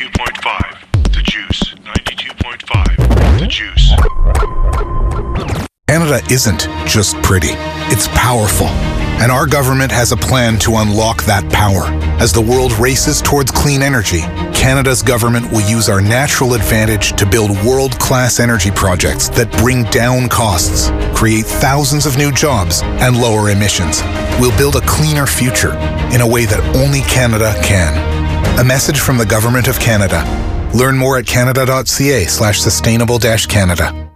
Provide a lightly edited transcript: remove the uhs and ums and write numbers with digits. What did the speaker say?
92.5. The Juice. 92.5. The Juice. Canada isn't just pretty, it's powerful. And our government has a plan to unlock that power. As the world races towards clean energy, Canada's government will use our natural advantage to build world-class energy projects that bring down costs, create thousands of new jobs, and lower emissions. We'll build a cleaner future in a way that only Canada can. A message from the Government of Canada. Learn more at canada.ca/sustainable-Canada.